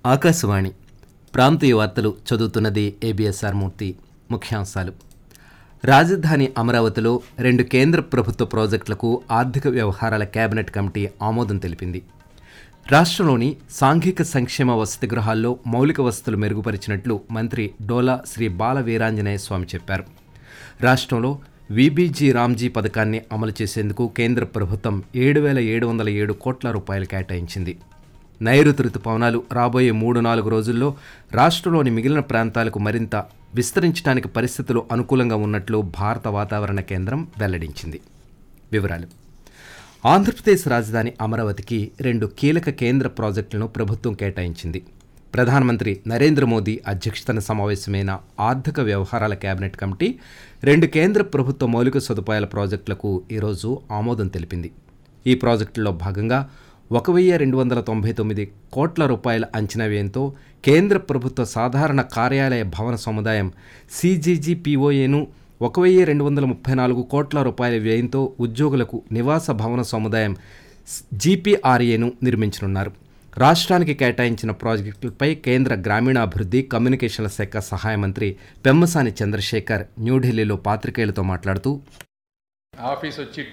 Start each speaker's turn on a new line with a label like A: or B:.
A: ఆకాశవాణి ప్రాంతీయ వార్తలు చదువుతున్నది ఏబిఎస్ఆర్ మూర్తి. ముఖ్యాంశాలు: రాజధాని అమరావతిలో 2 కేంద్ర ప్రభుత్వ ప్రాజెక్టులకు ఆర్థిక వ్యవహారాల కేబినెట్ కమిటీ ఆమోదం తెలిపింది. రాష్ట్రంలోని సాంఘిక సంక్షేమ వసతి గృహాల్లో మౌలిక వసతులు మెరుగుపరిచినట్లు మంత్రి డోలా శ్రీ బాల వీరాంజనేయ స్వామి చెప్పారు. రాష్ట్రంలో వీబీజీ రామ్జీ పథకాన్ని అమలు చేసేందుకు కేంద్ర ప్రభుత్వం 7,707 కోట్ల రూపాయలు కేటాయించింది. నైరుతి రుతుపవనాలు రాబోయే 3-4 రోజుల్లో రాష్ట్రంలోని మిగిలిన ప్రాంతాలకు మరింత విస్తరించడానికి పరిస్థితులు అనుకూలంగా ఉన్నట్లు భారత వాతావరణ కేంద్రం వెల్లడించింది. వివరాలు: ఆంధ్రప్రదేశ్ రాజధాని అమరావతికి 2 కీలక కేంద్ర ప్రాజెక్టులను ప్రభుత్వం కేటాయించింది. ప్రధానమంత్రి నరేంద్ర మోదీ అధ్యక్షతన సమావేశమైన ఆర్థిక వ్యవహారాల కేబినెట్ కమిటీ 2 కేంద్ర ప్రభుత్వ మౌలిక సదుపాయాల ప్రాజెక్టులకు ఈరోజు ఆమోదం తెలిపింది. ఈ ప్రాజెక్టుల్లో భాగంగా 1,299 కోట్ల రూపాయల అంచనా వ్యయంతో కేంద్ర ప్రభుత్వ సాధారణ కార్యాలయ భవన సముదాయం CGGPOAను 1,234 కోట్ల రూపాయల వ్యయంతో ఉద్యోగులకు నివాస భవన సముదాయం GPRAను నిర్మించనున్నారు. రాష్ట్రానికి కేటాయించిన ప్రాజెక్టులపై కేంద్ర గ్రామీణాభివృద్ధి కమ్యూనికేషన్ల శాఖ సహాయ మంత్రి పెమ్మసాని చంద్రశేఖర్ న్యూఢిల్లీలో పాత్రికేయులతో మాట్లాడుతూ,
B: ఆఫీస్ వచ్చి